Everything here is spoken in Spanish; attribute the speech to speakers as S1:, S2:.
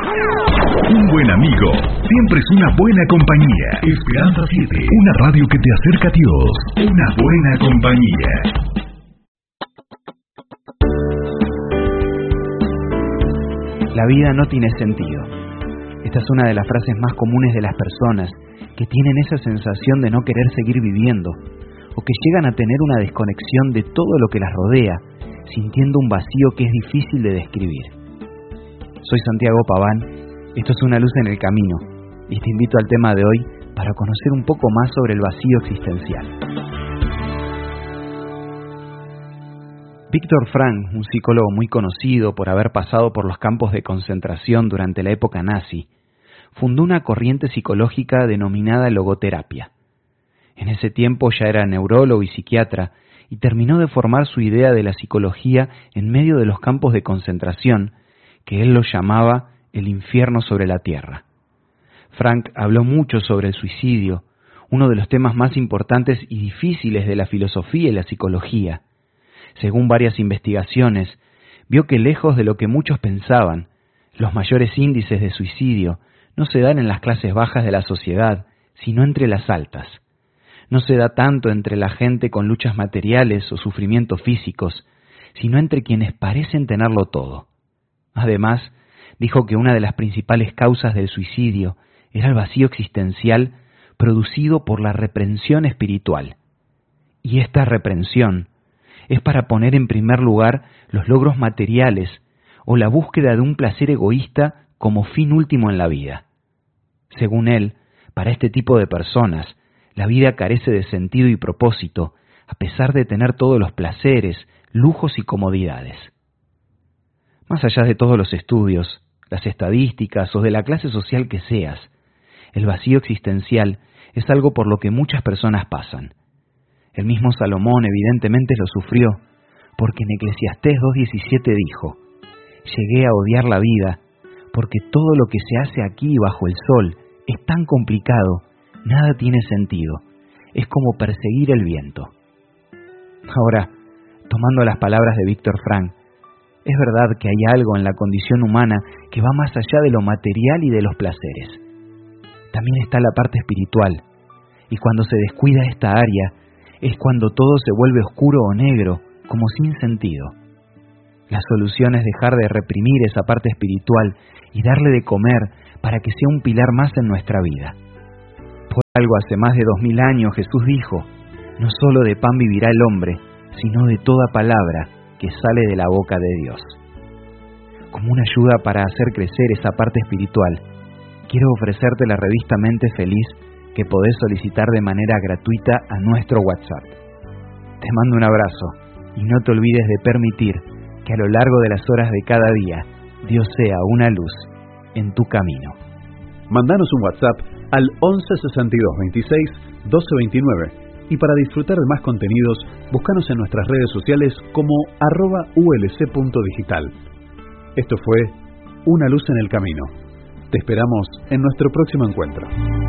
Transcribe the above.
S1: Un buen amigo siempre es una buena compañía. Esperanza 7, una radio que te acerca a Dios. Una buena compañía.
S2: La vida no tiene sentido. Esta es una de las frases más comunes de las personas que tienen esa sensación de no querer seguir viviendo, o que llegan a tener una desconexión de todo lo que las rodea, sintiendo un vacío que es difícil de describir. Soy Santiago Paván, esto es Una luz en el camino, y te invito al tema de hoy para conocer un poco más sobre el vacío existencial. Viktor Frankl, un psicólogo muy conocido por haber pasado por los campos de concentración durante la época nazi, fundó una corriente psicológica denominada logoterapia. En ese tiempo ya era neurólogo y psiquiatra y terminó de formar su idea de la psicología en medio de los campos de concentración, que él lo llamaba el infierno sobre la tierra. Frankl habló mucho sobre el suicidio, uno de los temas más importantes y difíciles de la filosofía y la psicología. Según varias investigaciones, vio que lejos de lo que muchos pensaban, los mayores índices de suicidio no se dan en las clases bajas de la sociedad, sino entre las altas. No se da tanto entre la gente con luchas materiales o sufrimientos físicos, sino entre quienes parecen tenerlo todo. Además, dijo que una de las principales causas del suicidio era el vacío existencial producido por la reprensión espiritual. Y esta reprensión es para poner en primer lugar los logros materiales o la búsqueda de un placer egoísta como fin último en la vida. Según él, para este tipo de personas, la vida carece de sentido y propósito, a pesar de tener todos los placeres, lujos y comodidades. Más allá de todos los estudios, las estadísticas o de la clase social que seas, el vacío existencial es algo por lo que muchas personas pasan. El mismo Salomón evidentemente lo sufrió, porque en Eclesiastés 2:17 dijo: «Llegué a odiar la vida, porque todo lo que se hace aquí bajo el sol es tan complicado, nada tiene sentido, es como perseguir el viento». Ahora, tomando las palabras de Viktor Frankl, es verdad que hay algo en la condición humana que va más allá de lo material y de los placeres. También está la parte espiritual, y cuando se descuida esta área, es cuando todo se vuelve oscuro o negro, como sin sentido. La solución es dejar de reprimir esa parte espiritual y darle de comer para que sea un pilar más en nuestra vida. Por algo hace más de 2000 años Jesús dijo: «No solo de pan vivirá el hombre, sino de toda palabra que sale de la boca de Dios». Como una ayuda para hacer crecer esa parte espiritual, quiero ofrecerte la revista Mente Feliz, que podés solicitar de manera gratuita a nuestro WhatsApp. Te mando un abrazo y no te olvides de permitir que a lo largo de las horas de cada día Dios sea una luz en tu camino.
S3: Mandanos un WhatsApp al 11 62 26 12 29 y para disfrutar de más contenidos, búscanos en nuestras redes sociales como @ulc.digital. Esto fue Una luz en el camino. Te esperamos en nuestro próximo encuentro.